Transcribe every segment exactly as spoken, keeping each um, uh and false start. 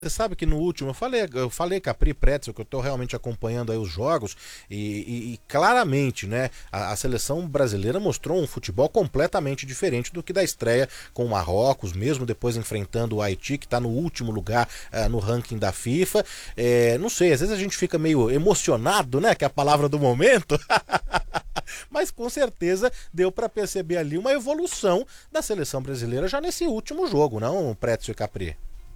Você sabe que no último, eu falei, eu falei Capri Pretzel, que eu estou realmente acompanhando aí os jogos, e, e, e claramente, né, a, a seleção brasileira mostrou um futebol completamente diferente do que da estreia com o Marrocos, mesmo depois enfrentando o Haiti, que está no último lugar uh, no ranking da FIFA. É, não sei, às vezes a gente fica meio emocionado, né, que é a palavra do momento, mas com certeza deu para perceber ali uma evolução da seleção brasileira já nesse último jogo, não, Pretzel e Capri?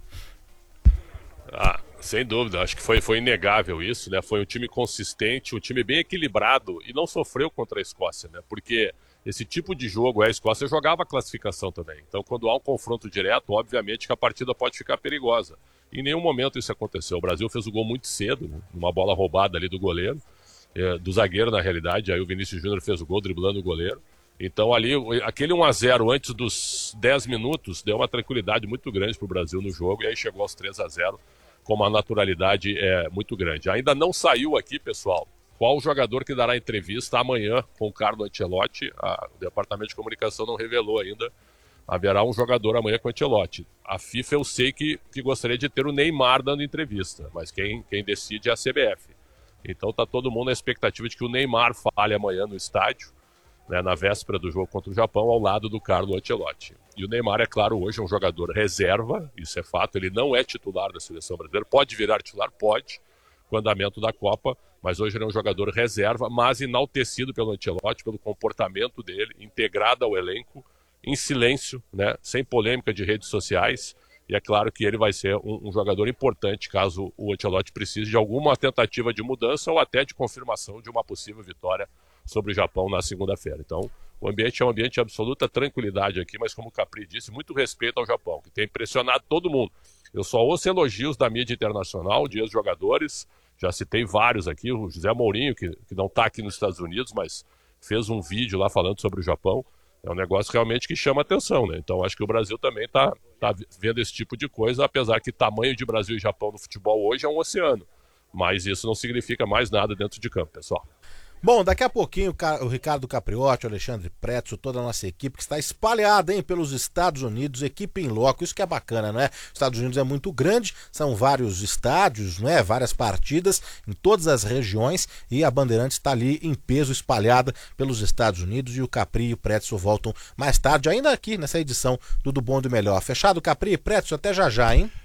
Ah, sem dúvida, acho que foi, foi inegável isso, né? Foi um time consistente, um time bem equilibrado e não sofreu contra a Escócia, né? Porque esse tipo de jogo, a Escócia jogava a classificação também. Então, quando há um confronto direto, obviamente que a partida pode ficar perigosa. Em nenhum momento isso aconteceu. O Brasil fez o gol muito cedo, né? Uma bola roubada ali do goleiro, é, do zagueiro na realidade. Aí o Vinícius Júnior fez o gol driblando o goleiro. Então ali, aquele um a zero antes dos dez minutos deu uma tranquilidade muito grande para o Brasil no jogo, e aí chegou aos três a zero com uma naturalidade é, muito grande. Ainda não saiu aqui, pessoal, qual o jogador que dará entrevista amanhã com o Carlo Ancelotti. A, o Departamento de Comunicação não revelou ainda. Haverá um jogador amanhã com o Ancelotti. A FIFA eu sei que, que gostaria de ter o Neymar dando entrevista, mas quem, quem decide é a C B F. Então está todo mundo na expectativa de que o Neymar fale amanhã no estádio, né, na véspera do jogo contra o Japão, ao lado do Carlo Ancelotti. E o Neymar, é claro, hoje é um jogador reserva, isso é fato, ele não é titular da seleção brasileira, pode virar titular, pode, com o andamento da Copa, mas hoje ele é um jogador reserva, mas enaltecido pelo Ancelotti, pelo comportamento dele, integrado ao elenco, em silêncio, né, sem polêmica de redes sociais, e é claro que ele vai ser um, um jogador importante caso o Ancelotti precise de alguma tentativa de mudança ou até de confirmação de uma possível vitória sobre o Japão na segunda-feira. Então, o ambiente é um ambiente de absoluta tranquilidade aqui, mas como o Capri disse, muito respeito ao Japão, que tem impressionado todo mundo. Eu só ouço elogios da mídia internacional, de ex-jogadores, já citei vários aqui, o José Mourinho, que, que não está aqui nos Estados Unidos, mas fez um vídeo lá falando sobre o Japão. É um negócio realmente que chama atenção, né? Então, acho que o Brasil também está tá vendo esse tipo de coisa, apesar que tamanho de Brasil e Japão no futebol hoje é um oceano. Mas isso não significa mais nada dentro de campo, pessoal. Bom, daqui a pouquinho o Ricardo Capriotti, o Alexandre Pretzel, toda a nossa equipe que está espalhada, hein, pelos Estados Unidos, equipe em loco, isso que é bacana, não é? Os Estados Unidos é muito grande, são vários estádios, não é? Várias partidas em todas as regiões, e a Bandeirantes está ali em peso, espalhada pelos Estados Unidos, e o Capri e o Pretzel voltam mais tarde, ainda aqui nessa edição do Do Bom e do Melhor. Fechado, Capri e Pretzel, até já já, hein?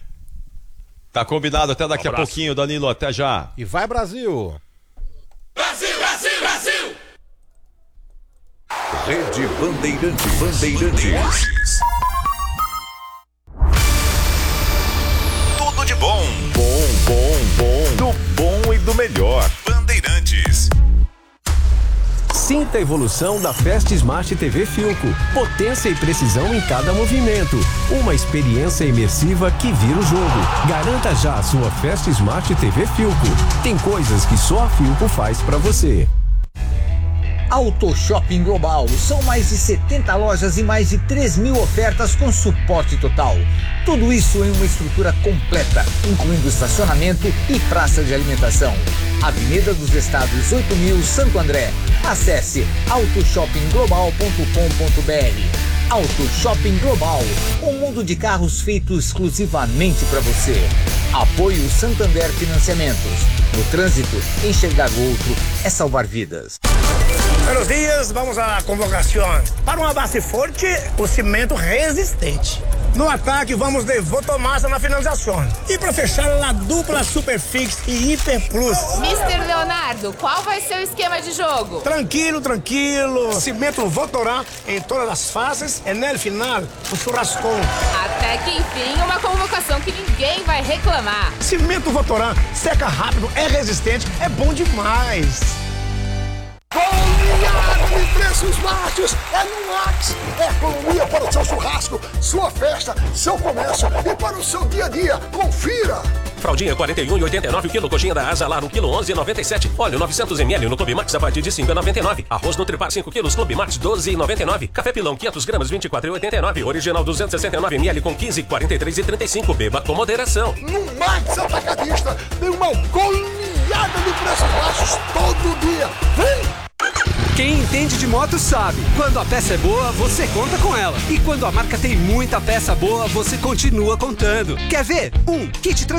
Tá combinado, até daqui Um a pouquinho, Danilo, até já. E vai, Brasil! Brasil, Brasil, Brasil! Rede Bandeirantes. Bandeirantes. Tudo de bom. Bom, bom, bom. Do bom e do melhor. Bandeirantes. Sinta a evolução da Fast Smart T V Philco. Potência e precisão em cada movimento. Uma experiência imersiva que vira o jogo. Garanta já a sua Fast Smart T V Philco. Tem coisas que só a Philco faz pra você. Auto Shopping Global. São mais de setenta lojas e mais de três mil ofertas com suporte total. Tudo isso em uma estrutura completa, incluindo estacionamento e praça de alimentação. Avenida dos Estados oito mil, Santo André. Acesse auto shopping global ponto com ponto br. Auto Shopping Global, um mundo de carros feito exclusivamente para você. Apoio Santander Financiamentos. No trânsito, enxergar o outro é salvar vidas. Buenos dias, vamos à convocação. Para uma base forte, o cimento resistente. No ataque, vamos de Votomassa na finalização. E para fechar, a dupla Superfix e Hiper Plus. mister Leonardo, qual vai ser o esquema de jogo? Tranquilo, tranquilo. Cimento Votorá em todas as fases e no final, o churrascão. Até que enfim, uma convocação que ninguém vai reclamar. Cimento Votorá seca rápido, é resistente, é bom demais. Goleada de preços baixos é no Max. É economia para o seu churrasco, sua festa, seu comércio e para o seu dia a dia. Confira! Fraldinha quarenta e um e oitenta e nove o quilo, coxinha da Asa lá no quilo onze e noventa e sete. Óleo novecentos mililitros no Clube Max a partir de cinco e noventa e nove. Arroz Nutripar cinco quilos, Clube Max doze e noventa e nove. Café Pilão quinhentos gramas vinte e quatro e oitenta e nove. Original duzentos e sessenta e nove mililitros com quinze, quarenta e três e trinta e cinco. Beba com moderação. No Max Atacadista tem uma goleada de preços baixos todo dia. Vem! Quem entende de moto sabe. Quando a peça é boa, você conta com ela. E quando a marca tem muita peça boa, você continua contando. Quer ver? Um kit